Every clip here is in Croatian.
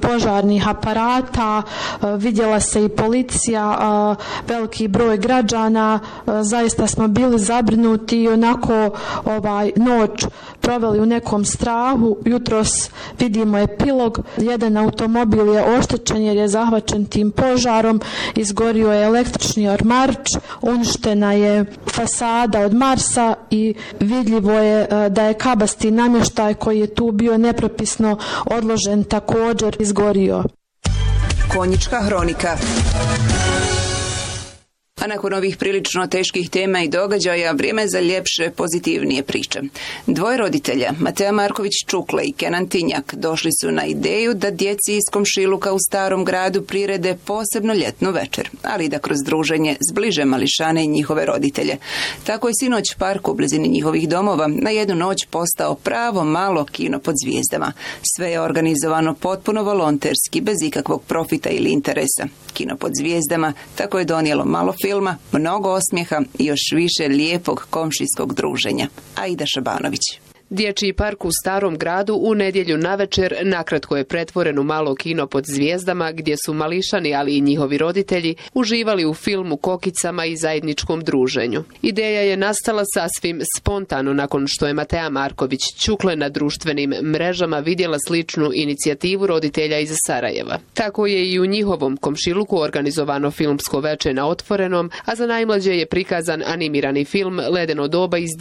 požarnih aparata, vidjela se i policija, veliki broj građana, zaista smo bili zabrinuti i onako noć proveli u nekom strahu. Jutros vidimo epilog, jedan automobil je oštećen jer je zahvaćen tim požarom, izgorio je električni ormarić, uništena je fasada od Marsa i vidljivo je da je kabasti namještaj koji je tu bio nepropisno odložen također izgorio. Konjička hronika. A nakon ovih prilično teških tema i događaja, vrijeme za ljepše, pozitivnije priče. Dvoje roditelja, Matea Marković-Čukle i Kenan Tinjak, došli su na ideju da djeci iz komšiluka u Starom gradu prirede posebno ljetnu večer, ali i da kroz druženje zbliže mališane i njihove roditelje. Tako je sinoć park u blizini njihovih domova na jednu noć postao pravo malo kino pod zvijezdama. Sve je organizovano potpuno volonterski, bez ikakvog profita ili interesa. Kino pod zvijezdama tako je donijelo malo filma, mnogo osmijeha i još više lijepog komšijskog druženja. Aida Šabanović. Dječji park u Starom gradu u nedjelju navečer nakratko je pretvoren u malo kino pod zvijezdama gdje su mališani, ali i njihovi roditelji, uživali u filmu, kokicama i zajedničkom druženju. Ideja je nastala sasvim spontano nakon što je Matea Marković-Čukle na društvenim mrežama vidjela sličnu inicijativu roditelja iz Sarajeva. Tako je i u njihovom komšiluku organizovano filmsko veče na otvorenom, a za najmlađe je prikazan animirani film Ledeno doba iz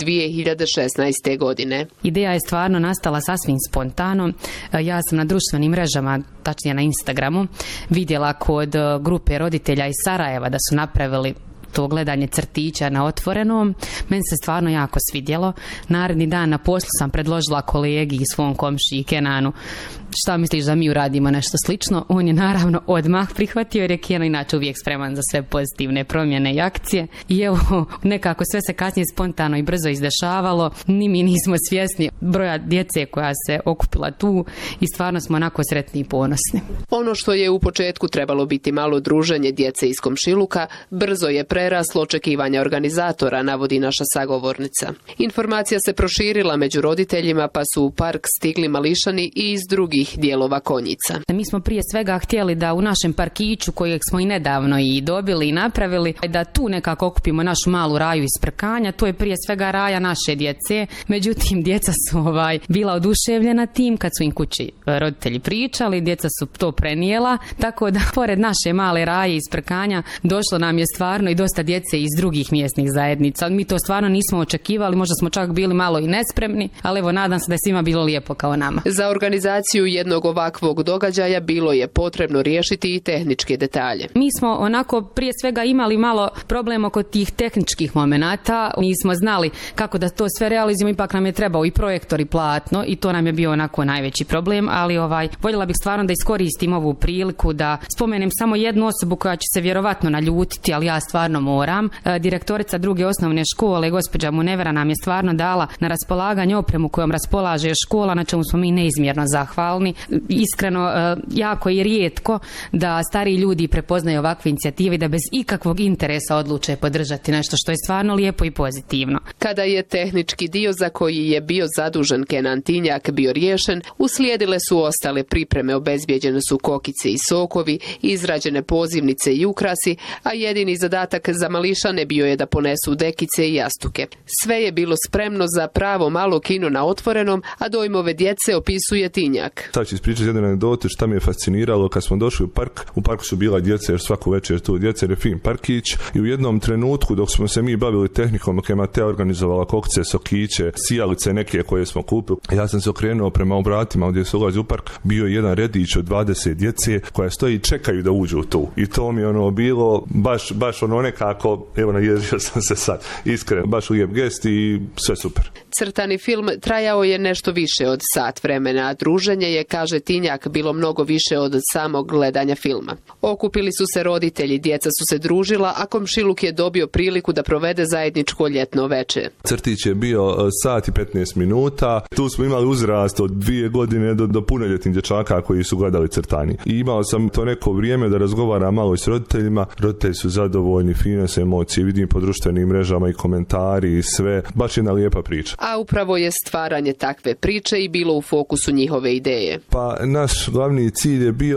2016. godine. Ideja je stvarno nastala sasvim spontano. Ja sam na društvenim mrežama, tačnije na Instagramu, vidjela kod grupe roditelja iz Sarajeva da su napravili to gledanje crtića na otvorenom. Meni se stvarno jako svidjelo. Naredni dan na poslu sam predložila kolegi i svom komšiji Kenanu, šta misliš da mi uradimo nešto slično? On je naravno odmah prihvatio jer je Kenan inače uvijek spreman za sve pozitivne promjene i akcije. I evo, nekako sve se kasnije spontano i brzo izdešavalo. Ni mi nismo svjesni broja djece koja se okupila tu i stvarno smo onako sretni i ponosni. Ono što je u početku trebalo biti malo druženje djece iz komšiluka, brzo je preraslo očekivanja organizatora, navodi naša sagovornica. Informacija se proširila među roditeljima, pa su u park stigli mališani i iz drugih dijelova Konjica. Mi smo prije svega htjeli da u našem parkiću, kojeg smo i nedavno i dobili i napravili, da tu nekako okupimo našu malu raju iz prkanja. To je prije svega raja naše djece. Međutim, djeca su bila oduševljena tim kad su im kući roditelji pričali, djeca su to prenijela, tako da pored naše male raje iz prkanja došlo nam je stvarno i dosta djece iz drugih mjesnih zajednica. Mi to stvarno nismo očekivali, možda smo čak bili malo i nespremni, ali evo nadam se da je svima bilo lijepo kao nama. Za organizaciju jednog ovakvog događaja bilo je potrebno riješiti i tehničke detalje. Mi smo onako prije svega imali malo problem oko tih tehničkih momenata. Nismo znali kako da to sve realizujemo, ipak nam je trebao i projektor i platno i to nam je bio onako najveći problem, ali voljela bih stvarno da iskoristim ovu priliku da spomenem samo jednu osobu koja će se vjerovatno naljutiti, ali ja stvarno moram. Direktorica druge osnovne škole, gospođa Munevera, nam je stvarno dala na raspolaganje opremu kojom raspolaže škola, na čemu smo mi neizmjerno zahvalni. Iskreno, jako je rijetko da stariji ljudi prepoznaju ovakve inicijative i da bez ikakvog interesa odluče podržati nešto što je stvarno lijepo i pozitivno. Kada je tehnički dio za koji je bio zadužen Kenan Tinjak bio riješen, uslijedile su ostale pripreme, obezbijeđene su kokice i sokovi, izrađene pozivnice i ukrasi, a jedini zadatak za mališane bio je da ponesu dekice i jastuke. Sve je bilo spremno za pravo malo kino na otvorenom, a dojmove djece opisuje Tinjak. Sad ću ispričati jednu anegdotu šta mi je fasciniralo kad smo došli u park. U parku su bila djeca jer svaku večer tu djeca jer je fin parkić i u jednom trenutku dok smo se mi bavili tehnikom, dok je Matea organizovala kokce, sokiće, sijalice neke koje smo kupili, ja sam se okrenuo prema obratima gdje se ulazi u park, bio je jedan redić od 20 djece koja stoji i čekaju da uđu tu. I to mi je bilo baš nekako, evo naježio sam se sad, iskreno, baš lijep gest i sve super. Crtani film trajao je nešto više od sat vremena, a druženje je, kaže Tinjak, bilo mnogo više od samog gledanja filma. Okupili su se roditelji, djeca su se družila, a komšiluk je dobio priliku da provede zajedničko ljetno veče. Crtić je bio sat i 15 minuta, tu smo imali uzrast od 2 godine do punoljetnih dječaka koji su gledali crtani. I imao sam to neko vrijeme da razgovaram malo i s roditeljima, roditelji su zadovoljni, fine se emocije, vidim po društvenim mrežama i komentari i sve, baš jedna lijepa priča. A upravo je stvaranje takve priče i bilo u fokusu njihove ideje. Pa naš glavni cilj je bio